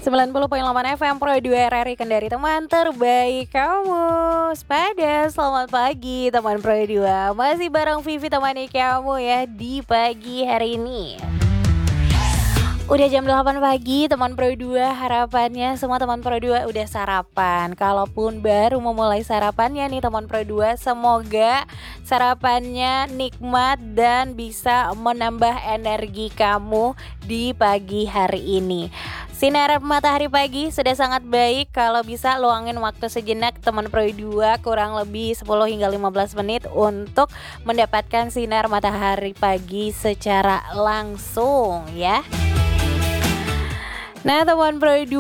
90,8 FM Pro 2 RRI Kendari, teman terbaik kamu. Sepada selamat pagi teman Pro 2. Masih bareng Vivi temani kamu ya di pagi hari ini. Udah jam 8 pagi teman Pro 2, harapannya semua teman Pro 2 udah sarapan. Kalaupun baru memulai sarapannya nih teman Pro 2, semoga sarapannya nikmat dan bisa menambah energi kamu di pagi hari ini. Sinar matahari pagi sudah sangat baik, kalau bisa luangin waktu sejenak teman Pro 2 kurang lebih 10 hingga 15 menit untuk mendapatkan sinar matahari pagi secara langsung ya. Nah teman Pro 2,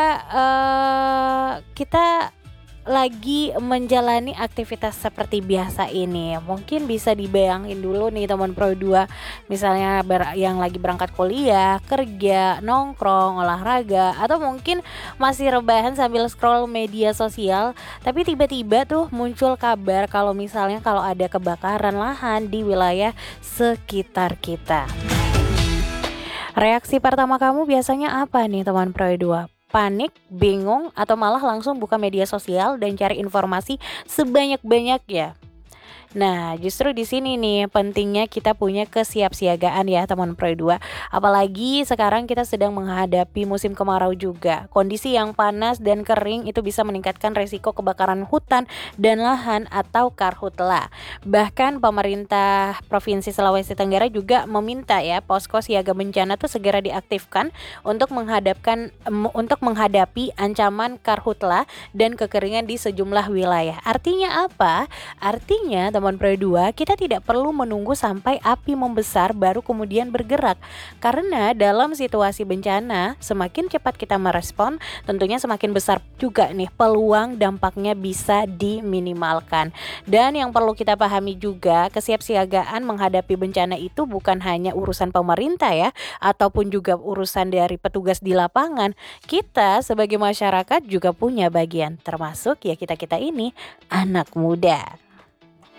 kita lagi menjalani aktivitas seperti biasa ini. Mungkin bisa dibayangin dulu nih teman Pro 2, misalnya yang lagi berangkat kuliah, kerja, nongkrong, olahraga, atau mungkin masih rebahan sambil scroll media sosial. Tapi tiba-tiba tuh muncul kabar kalau misalnya kalau ada kebakaran lahan di wilayah sekitar kita. Reaksi pertama kamu biasanya apa nih teman Pro 2? Panik, bingung, atau malah langsung buka media sosial dan cari informasi sebanyak-banyaknya? Nah, justru di sini nih pentingnya kita punya kesiapsiagaan ya teman Pro 2. Apalagi sekarang kita sedang menghadapi musim kemarau juga. Kondisi yang panas dan kering itu bisa meningkatkan resiko kebakaran hutan dan lahan atau karhutla. Bahkan pemerintah Provinsi Sulawesi Tenggara juga meminta ya posko siaga bencana itu segera diaktifkan untuk menghadapi ancaman karhutla dan kekeringan di sejumlah wilayah. Artinya apa? Artinya teman Pro 2, kita tidak perlu menunggu sampai api membesar baru kemudian bergerak. Karena dalam situasi bencana, semakin cepat kita merespon, tentunya semakin besar juga nih peluang dampaknya bisa diminimalkan. Dan yang perlu kita pahami juga, kesiapsiagaan menghadapi bencana itu bukan hanya urusan pemerintah ya, ataupun juga urusan dari petugas di lapangan. Kita sebagai masyarakat juga punya bagian, termasuk ya kita-kita ini anak muda.